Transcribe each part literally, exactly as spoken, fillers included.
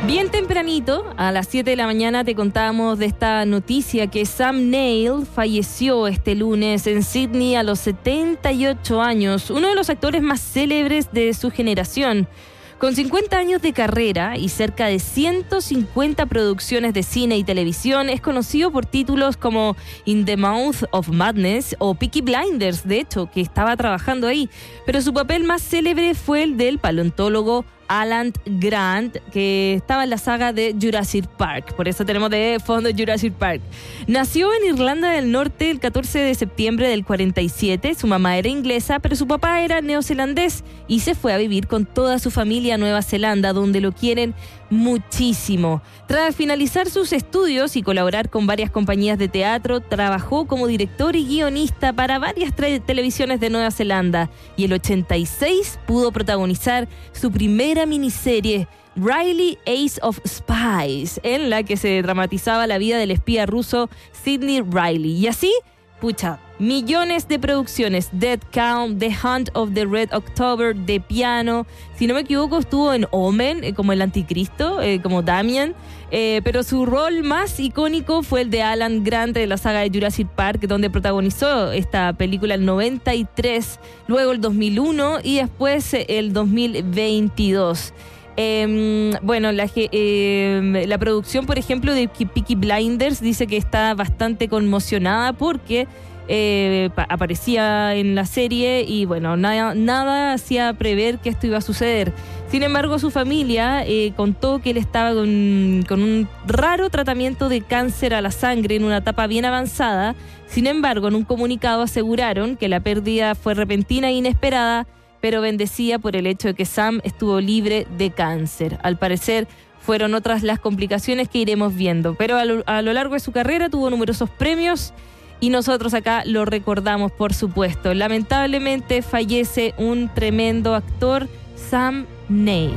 Bien tempranito, a las siete de la mañana, te contábamos de esta noticia que Sam Neill falleció este lunes en Sydney a los setenta y ocho años, uno de los actores más célebres de su generación. Con cincuenta años de carrera y cerca de ciento cincuenta producciones de cine y televisión, es conocido por títulos como In the Mouth of Madness o Peaky Blinders, de hecho, que estaba trabajando ahí. Pero su papel más célebre fue el del paleontólogo Alan Grant, que estaba en la saga de Jurassic Park. Por eso tenemos de fondo Jurassic Park. Nació en Irlanda del Norte el catorce de septiembre del cuarenta y siete. Su mamá era inglesa, pero su papá era neozelandés y se fue a vivir con toda su familia a Nueva Zelanda, donde lo quieren muchísimo. Tras finalizar sus estudios y colaborar con varias compañías de teatro, trabajó como director y guionista para varias tre- televisiones de Nueva Zelanda, y el ochenta y seis pudo protagonizar su primera miniserie, Riley Ace of Spies, en la que se dramatizaba la vida del espía ruso Sidney Riley. Y así, pucha, millones de producciones: Dead Count, The Hunt of the Red October, The Piano. Si no me equivoco, estuvo en Omen, eh, como el anticristo, eh, como Damien. Eh, pero su rol más icónico fue el de Alan Grant de la saga de Jurassic Park, donde protagonizó esta película el noventa y tres, luego el dos mil uno y después el dos mil veintidós. Eh, bueno, la, eh, la producción, por ejemplo, de Peaky Blinders dice que está bastante conmocionada porque eh, pa- aparecía en la serie y bueno, nada, nada hacía prever que esto iba a suceder. Sin embargo, su familia eh, contó que él estaba con, con un raro tratamiento de cáncer a la sangre en una etapa bien avanzada. Sin embargo, en un comunicado aseguraron que la pérdida fue repentina e inesperada, pero bendecida por el hecho de que Sam estuvo libre de cáncer. Al parecer, fueron otras las complicaciones que iremos viendo, pero a lo, a lo largo de su carrera tuvo numerosos premios y nosotros acá lo recordamos, por supuesto. Lamentablemente fallece un tremendo actor, Sam Neill.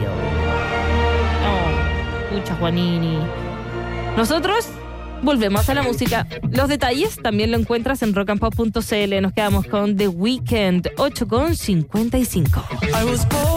Oh, pucha Juanini. Nosotros volvemos a la música. Los detalles también lo encuentras en rock and pop punto c l. Nos quedamos con The Weeknd, ocho con cincuenta y cinco.